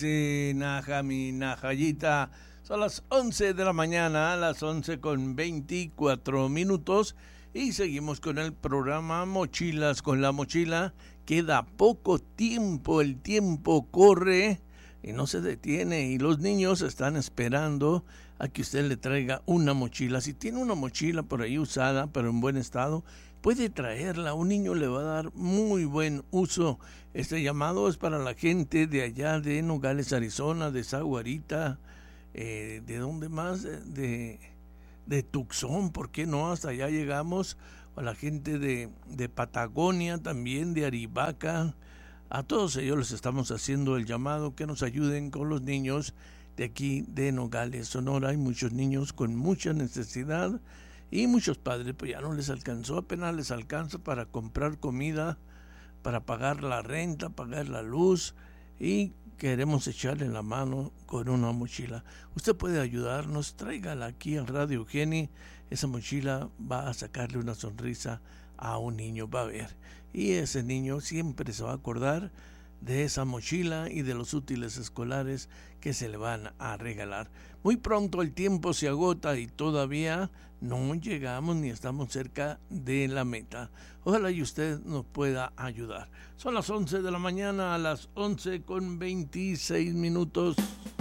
Sí, Naja, mi Najayita. Son las 11 de la mañana, las 11 con 24 minutos. Y seguimos con el programa Mochilas con la Mochila. Queda poco tiempo, el tiempo corre y no se detiene. Y los niños están esperando a que usted le traiga una mochila. Si tiene una mochila por ahí usada, pero en buen estado, puede traerla. Un niño le va a dar muy buen uso. Este llamado es para la gente de allá de Nogales, Arizona, de Sahuarita, ¿de dónde más? De Tucson, ¿por qué no? Hasta allá llegamos. A la gente de Patagonia, también de Arivaca. A todos ellos les estamos haciendo el llamado que nos ayuden con los niños de aquí de Nogales, Sonora. Hay muchos niños con mucha necesidad y muchos padres pues ya no les alcanzó, apenas les alcanza para comprar comida, para pagar la renta, pagar la luz, y queremos echarle la mano con una mochila. Usted puede ayudarnos, tráigala aquí en Radio Eugenia. Esa mochila va a sacarle una sonrisa a un niño, va a ver. Y ese niño siempre se va a acordar de esa mochila y de los útiles escolares que se le van a regalar. Muy pronto el tiempo se agota y todavía no llegamos ni estamos cerca de la meta. Ojalá y usted nos pueda ayudar. Son las 11 de la mañana, a las 11 con 26 minutos.